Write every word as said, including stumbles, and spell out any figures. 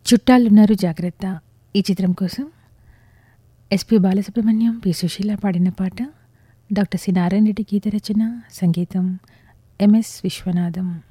చుట్టాలున్నారు జాగ్రత్త ఈ చిత్రం కోసం ఎస్పి బాలసుబ్రహ్మణ్యం, పి సుశీల పాడిన పాట. డాక్టర్ సి నారాయణ రెడ్డి గీత రచన, సంగీతం ఎంఎస్ విశ్వనాథం.